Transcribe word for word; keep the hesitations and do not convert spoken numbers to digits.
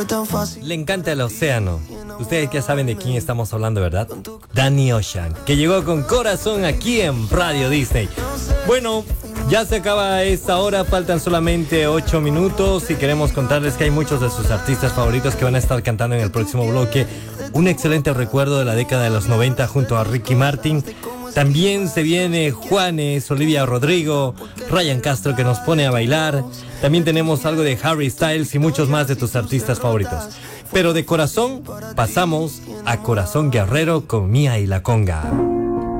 Le encanta el océano. Ustedes ya saben de quién estamos hablando, ¿verdad? Danny Ocean, que llegó con Corazón aquí en Radio Disney. Bueno, ya se acaba esta hora, faltan solamente ocho minutos y queremos contarles que hay muchos de sus artistas favoritos que van a estar cantando en el próximo bloque. Un excelente recuerdo de la década de los noventa junto a Ricky Martin. También se viene Juanes, Olivia Rodrigo, Ryan Castro que nos pone a bailar. También tenemos algo de Harry Styles y muchos más de tus artistas favoritos. Pero de corazón pasamos a Corazón Guerrero con Mía y la Conga.